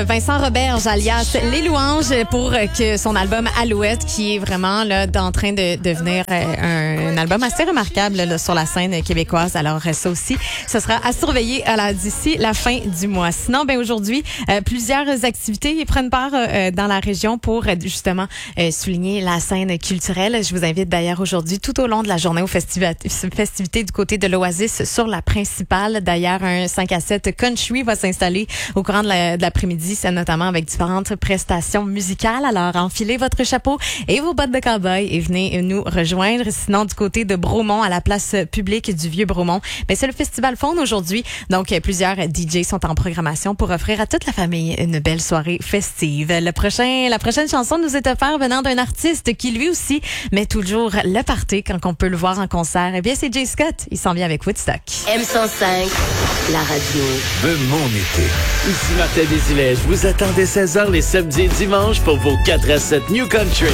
Vincent Roberge, alias Les Louanges, pour que son album Alouette, qui est vraiment là en train de devenir un album assez remarquable là, sur la scène québécoise. Alors ça aussi, ce sera à surveiller d'ici la fin du mois. Sinon, aujourd'hui, plusieurs activités prennent part dans la région pour justement souligner la scène culturelle. Je vous invite d'ailleurs aujourd'hui tout au long de la journée aux festivités du côté de l'Oasis sur la principale. D'ailleurs, un 5 à 7 country va s'installer au courant de l'après-midi, c'est notamment avec différentes prestations musicales. Alors, enfilez votre chapeau et vos bottes de cow-boy et venez nous rejoindre. Sinon, du côté de Bromont, à la place publique du Vieux-Bromont, c'est le Festival Faune aujourd'hui. Donc, plusieurs DJ sont en programmation pour offrir à toute la famille une belle soirée festive. La prochaine chanson nous est offerte venant d'un artiste qui, lui aussi, met toujours le party quand on peut le voir en concert. Eh bien, c'est Jay Scott. Il s'en vient avec Woodstock. M105, la radio de mon été. Ici Martin Desilets, je vous attends dès 16h les samedis et dimanches pour vos 4 à 7 New Country.